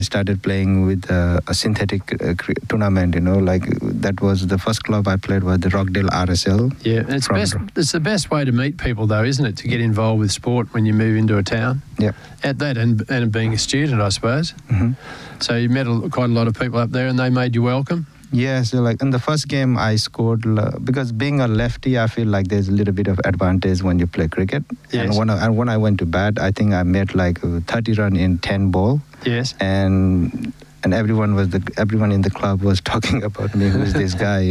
started playing with a synthetic tournament, like that was the first club I played was the Rockdale RSL. Yeah, it's the best way to meet people though, isn't it, to get involved with sport when you move into a town? Yeah. At that and being a student, I suppose. Mm-hmm. So you met quite a lot of people up there and they made you welcome? Yeah, so like in the first game I scored, because being a lefty, I feel like there's a little bit of advantage when you play cricket. Yes. And when I went to bat, I think I made like 30 run in 10 ball. Yes. And everyone in the club was talking about me, who's this guy,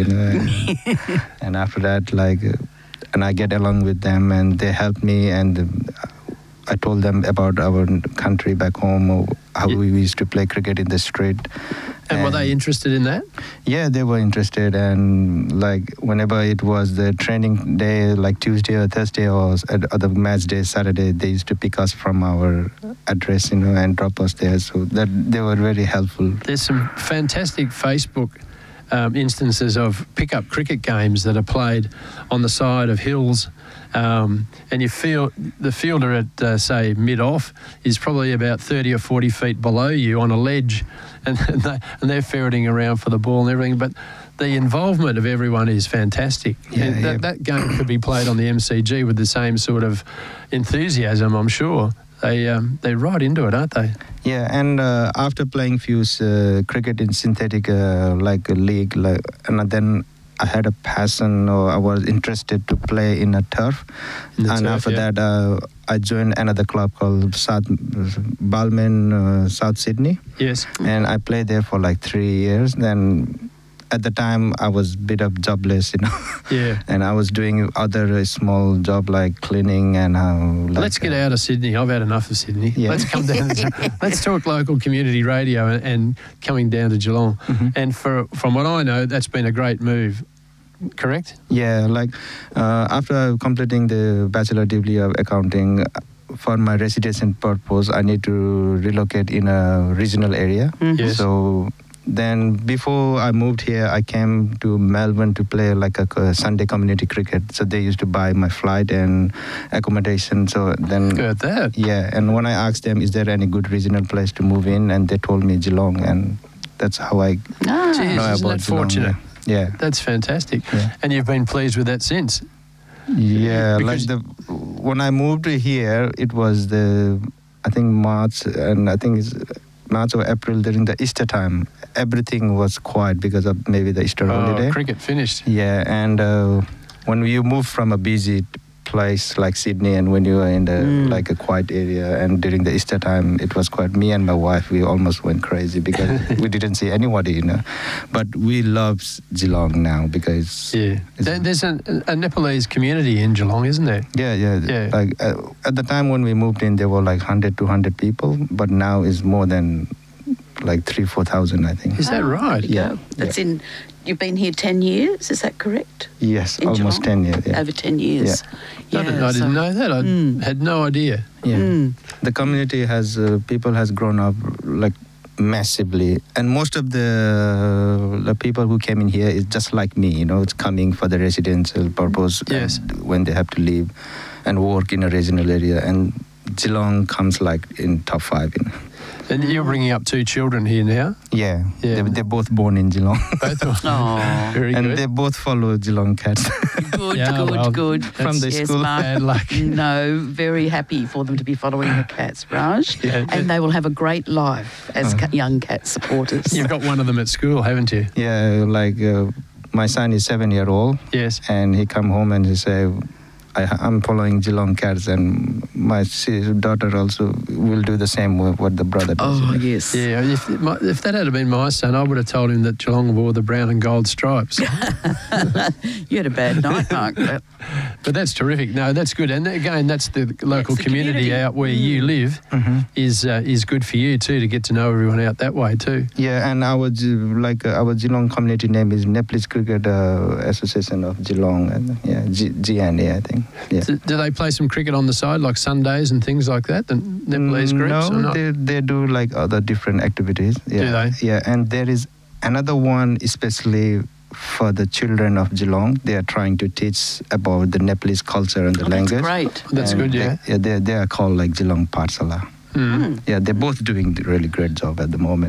and after that, and I get along with them and they help me, and I told them about our country back home, how we used to play cricket in the street. And were they interested in that? Yeah, they were interested, and whenever it was the training day, like Tuesday or Thursday or the match day, Saturday, they used to pick us from our address, and drop us there. So that they were very helpful. There's some fantastic Facebook instances of pickup cricket games that are played on the side of hills. And you feel the fielder at, say, mid-off is probably about 30 or 40 feet below you on a ledge, and they're ferreting around for the ball and everything. But the involvement of everyone is fantastic. Yeah, that game could be played on the MCG with the same sort of enthusiasm, I'm sure. They're right into it, aren't they? Yeah, and after playing few cricket in synthetic league, and then I had a passion, or I was interested to play in a turf. After that, I joined another club called Balmain, South Sydney. Yes. And I played there for like 3 years. Then at the time, I was a bit of jobless, Yeah. And I was doing other small job like cleaning and... Let's get out of Sydney. I've had enough of Sydney. Yeah. Let's come down. Let's talk local community radio and coming down to Geelong. Mm-hmm. And from what I know, that's been a great move. Correct? Yeah, after completing the Bachelor Degree of Accounting, for my residential purpose, I need to relocate in a regional area. Mm-hmm. Yes. So then before I moved here, I came to Melbourne to play a Sunday community cricket. So they used to buy my flight and accommodation. So then... Good that. Yeah, and when I asked them, is there any good regional place to move in? And they told me Geelong, and that's how I know Jeez, isn't about that fortunate? Geelong. Yeah. That's fantastic. Yeah. And you've been pleased with that since? Yeah, when I moved here, it was I think March, and I think it's March or April during the Easter time. Everything was quiet because of maybe the Easter holiday. Cricket finished. Yeah, and when you move from a busy place like Sydney, and when you are in a quiet area, and during the Easter time, it was quite, me and my wife, we almost went crazy because we didn't see anybody, But we love Geelong now because... Yeah. There's a Nepalese community in Geelong, isn't there? Yeah. At the time when we moved in, there were 100, 200 people, but now is more than 3,000-4,000, I think. Is that right? Yeah. That's in... You've been here 10 years, is that correct? Yes, in almost Geelong? 10 years. Yeah. Over 10 years. I didn't know that. I had no idea. Yeah. The community people has grown up massively, and most of the people who came in here is just like me, it's coming for the residential purpose. Yes. And when they have to leave and work in a regional area, and Geelong comes in top 5, And you're bringing up 2 children here now? Yeah. They're both born in Geelong. Both of them. Oh. Very and good. they both follow Geelong Cats. Good. From the school. Bad luck. No, very happy for them to be following the Cats, Raj. Yeah. And they will have a great life as young Cat supporters. You've got one of them at school, haven't you? Yeah, my son is 7-year-old. Yes. And he come home and he say, I'm following Geelong Cats, and my daughter also will do the same with what the brother does. Oh, yes. Yeah, if that had been my son, I would have told him that Geelong wore the brown and gold stripes. You had a bad night, Mark. But that's terrific. No, that's good. And again, that's the local community out where you live is good for you too, to get to know everyone out that way too. Yeah, and our Geelong community name is Nepalese Cricket Association of Geelong, and GNA, I think. Yeah. Do they play some cricket on the side, like Sundays and things like that, the Nepalese groups? No, they do other different activities. Yeah. Do they? Yeah, and there is another one especially for the children of Geelong. They are trying to teach about the Nepalese culture and the language. That's great. That's good, yeah. They are called Geelong Pathshala. Yeah, they're both doing a really great job at the moment.